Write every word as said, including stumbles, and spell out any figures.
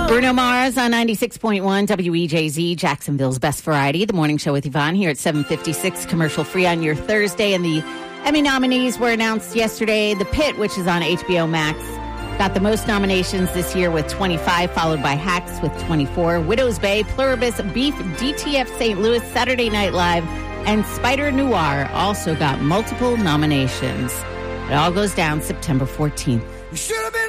Bruno Mars on ninety-six point one W E J Z, Jacksonville's Best Variety. The morning show with Yvonne here at seven fifty-six, commercial free on your Thursday. And the Emmy nominees were announced yesterday. The Pit, which is on H B O Max, got the most nominations this year with twenty-five, followed by Hacks with twenty-four. Widow's Bay, Pluribus, Beef, D T F Saint Louis, Saturday Night Live, and Spider Noir also got multiple nominations. It all goes down September fourteenth.